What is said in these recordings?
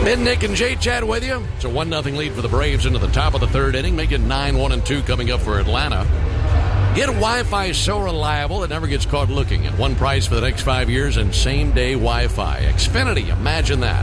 Ben, Nick, and Jay Chad with you. It's a 1-0 lead for the Braves into the top of the third inning, making 9-1-2 coming up for Atlanta. Get Wi-Fi so reliable it never gets caught looking. At one price for the next 5 years and same-day Wi-Fi. Xfinity, imagine that.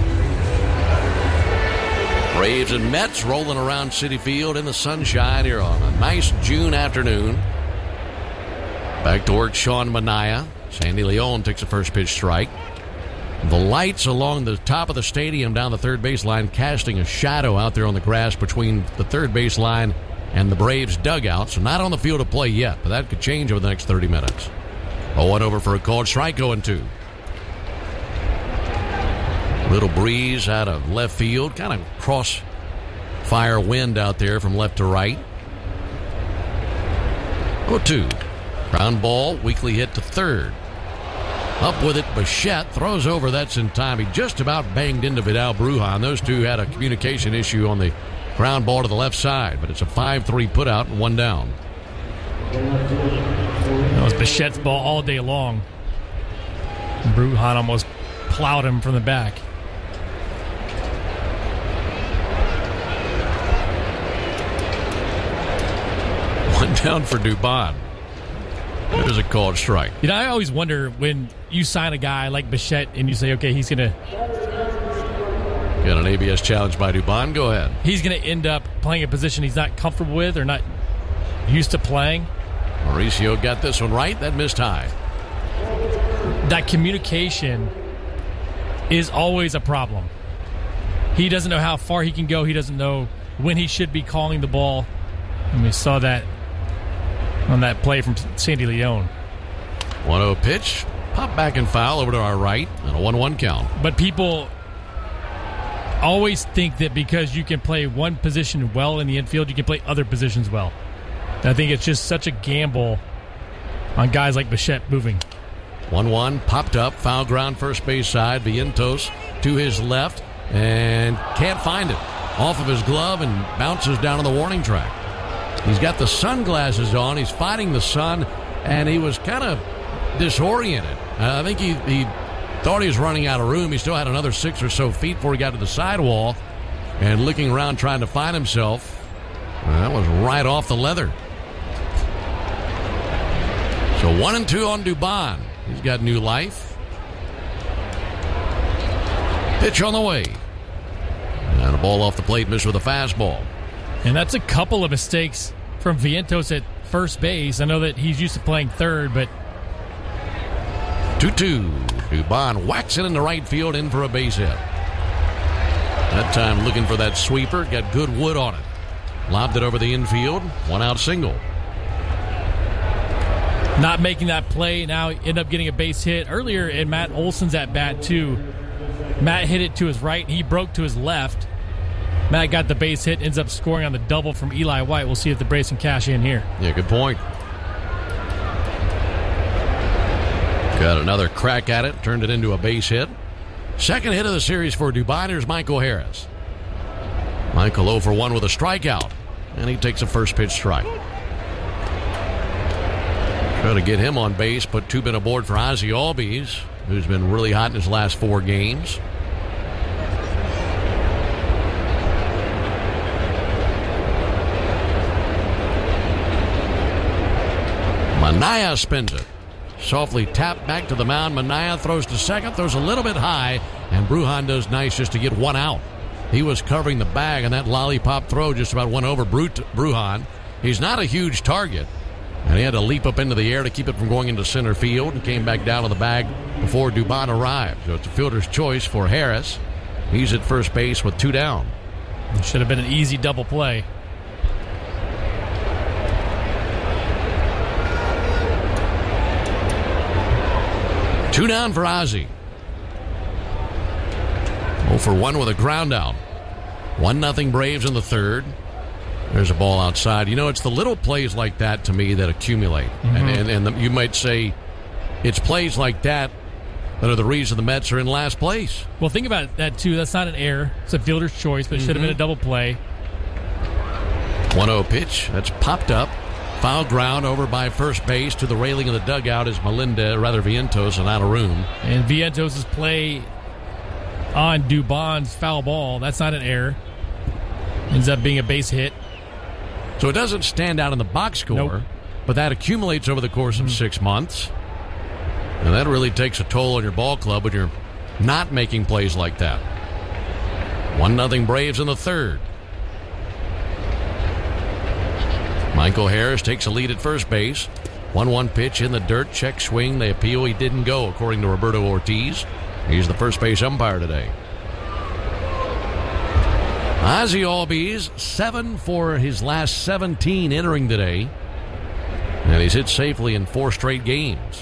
Braves and Mets rolling around Citi Field in the sunshine here on a nice June afternoon. Back to work, Sean Manaea. Sandy Leon takes a first pitch strike. The lights along the top of the stadium down the third baseline casting a shadow out there on the grass between the third baseline and the Braves dugout. So not on the field of play yet, but that could change over the next 30 minutes. 0-1 over for a called strike, 0-2. Little breeze out of left field, kind of crossfire wind out there from left to right. 0-2. Ground ball, weakly hit to third. Up with it, Bichette throws over. That's in time. He just about banged into Vidal Brujan. Those two had a communication issue on the ground ball to the left side, but it's a 5-3 putout and one down. That was Bichette's ball all day long. Brujan almost plowed him from the back. One down for Dubon. There's a called strike. You know, I always wonder when you sign a guy like Bichette and you say, okay, he's going to... Got an ABS challenge by Dubon. Go ahead. He's going to end up playing a position he's not comfortable with or not used to playing. Mauricio got this one right. That missed high. That communication is always a problem. He doesn't know how far he can go. He doesn't know when he should be calling the ball. And we saw that on that play from Sandy Leon. 1-0 pitch. Pop back and foul over to our right. And a 1-1 count. But people always think that because you can play one position well in the infield, you can play other positions well. And I think it's just such a gamble on guys like Bichette moving. 1-1, popped up, foul ground first base side. Vientos to his left and can't find it. Off of his glove and bounces down on the warning track. He's got the sunglasses on. He's fighting the sun, and he was kind of disoriented. I think he thought he was running out of room. He still had another 6 or so feet before he got to the sidewall, and looking around trying to find himself. That was right off the leather. So 1-2 on Dubon. He's got new life. Pitch on the way. And a ball off the plate, missed with a fastball. And that's a couple of mistakes from Vientos at first base. I know that he's used to playing third, but... 2-2. Dubon whacks it into right field, in for a base hit. That time looking for that sweeper. Got good wood on it. Lobbed it over the infield. 1-out single. Not making that play. Now end up getting a base hit. Earlier in Matt Olson's at bat, too. Matt hit it to his right. He broke to his left. Matt got the base hit, ends up scoring on the double from Eli White. We'll see if the Braves can cash in here. Yeah, good point. Got another crack at it, turned it into a base hit. Second hit of the series for Dubon. Here's Michael Harris. Michael 0 for 1 with a strikeout, and he takes a first pitch strike. Try to get him on base, put two men aboard for Ozzie Albies, who's been really hot in his last 4 games. Manaea spins it. Softly tapped back to the mound. Manaea throws to second, throws a little bit high, and Brujan does nice just to get 1 out. He was covering the bag, and that lollipop throw just about went over Brujan. He's not a huge target, and he had to leap up into the air to keep it from going into center field, and came back down to the bag before Dubon arrived. So it's a fielder's choice for Harris. He's at first base with 2 down. It should have been an easy double play. Two down for Ozzie. 0 for 1 with a ground out. 1-0 Braves in the third. There's a ball outside. You know, it's the little plays like that to me that accumulate. Mm-hmm. And you might say it's plays like that that are the reason the Mets are in last place. Well, think about that, too. That's not an error. It's a fielder's choice, but it should have been a double play. 1-0 pitch. That's popped up. Foul ground over by first base to the railing of the dugout is Vientos and out of room. And Vientos' play on Dubon's foul ball. That's not an error. Ends up being a base hit. So it doesn't stand out in the box score, Nope. but that accumulates over the course of 6 months. And that really takes a toll on your ball club when you're not making plays like that. 1-0 Braves in the third. Michael Harris takes a lead at first base. 1-1 pitch in the dirt. Check swing. They appeal. He didn't go, according to Roberto Ortiz. He's the first base umpire today. Ozzie Albies, 7 for his last 17 entering today. And he's hit safely in 4 straight games.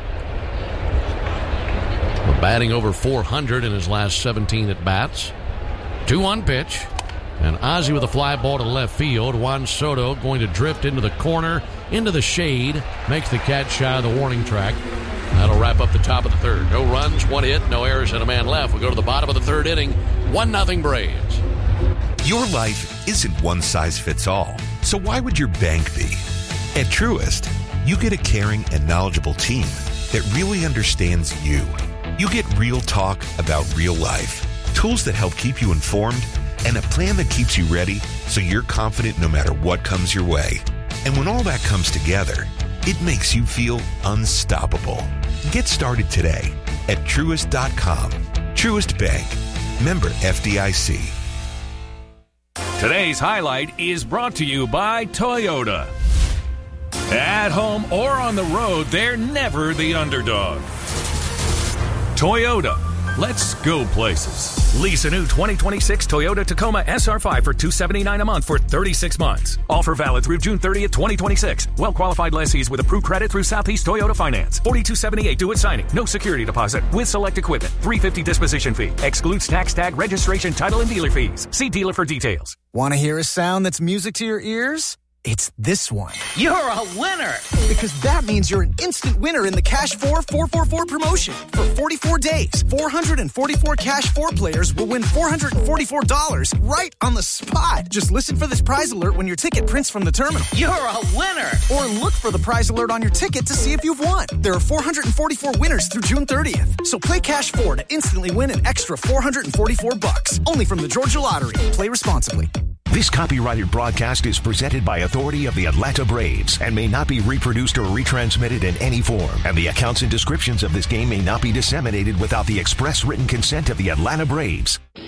We're batting over 400 in his last 17 at-bats. 2-1 pitch. And Ozzie with a fly ball to left field. Juan Soto going to drift into the corner, into the shade. Makes the catch shy of the warning track. That'll wrap up the top of the third. No runs, 1 hit, no errors, and a man left. We go to the bottom of the third inning. 1-0 Braves. Your life isn't one size fits all. So why would your bank be? At Truist, you get a caring and knowledgeable team that really understands you. You get real talk about real life. Tools that help keep you informed, and a plan that keeps you ready so you're confident no matter what comes your way. And when all that comes together, it makes you feel unstoppable. Get started today at Truist.com. Truist Bank. Member FDIC. Today's highlight is brought to you by Toyota. At home or on the road, they're never the underdog. Toyota. Let's go places. Lease a new 2026 Toyota Tacoma SR5 for $279 a month for 36 months. Offer valid through June 30th, 2026. Well-qualified lessees with approved credit through Southeast Toyota Finance. $4278 due at signing. No security deposit. With select equipment. $350 disposition fee. Excludes tax tag, registration, title, and dealer fees. See dealer for details. Want to hear a sound that's music to your ears? It's this one. You're a winner! Because that means you're an instant winner in the Cash 4 444 promotion. For 44 days, 444 Cash 4 players will win $444 right on the spot. Just listen for this prize alert when your ticket prints from the terminal. You're a winner! Or look for the prize alert on your ticket to see if you've won. There are 444 winners through June 30th. So play Cash 4 to instantly win an extra $444. Only from the Georgia Lottery. Play responsibly. This copyrighted broadcast is presented by authority of the Atlanta Braves and may not be reproduced or retransmitted in any form. And the accounts and descriptions of this game may not be disseminated without the express written consent of the Atlanta Braves.